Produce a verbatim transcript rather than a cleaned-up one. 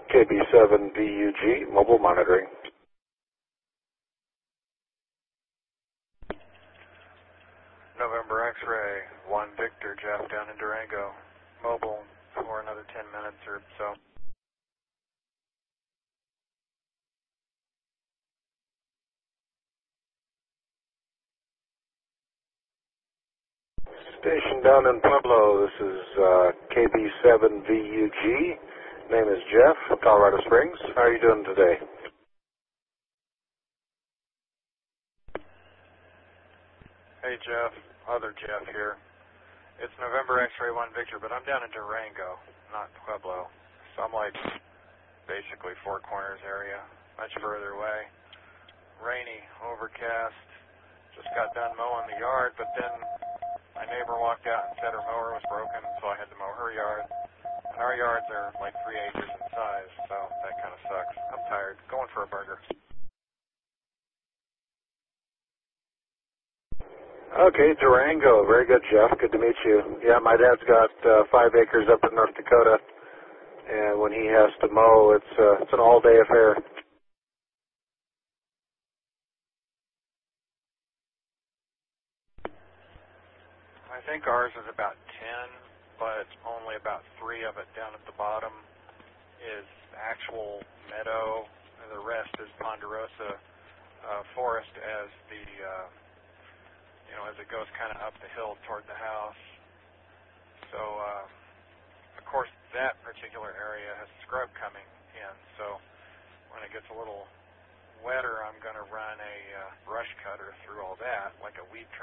K B seven V U G, mobile monitoring. November X-ray, one Victor, Jeff down in Durango, mobile for another ten minutes or so. Station down in Pueblo, this is uh, K B seven V U G. Name is Jeff, Colorado Springs. How are you doing today? Hey Jeff, other Jeff here. It's November X-ray one Victor, but I'm down in Durango, not Pueblo. So I'm like basically Four Corners area, much further away. Rainy, overcast, just got done mowing the yard, but then my neighbor walked out and said her mower was broken, so I had to mow her yard. And our yards are like three acres in size, so that kind of sucks. I'm tired, going for a burger. Okay, Durango. Very good, Jeff. Good to meet you. Yeah, my dad's got uh, five acres up in North Dakota, and when he has to mow, it's uh, it's an all-day affair. I think ours is about ten, but only about three of it down at the bottom is actual meadow, and the rest is ponderosa uh, forest as the uh, you know, as it goes kind of up the hill toward the house. So, uh, of course, that particular area has scrub coming in. So, when it gets a little wetter, I'm going to run a uh, brush cutter through all that, like a weed trimmer.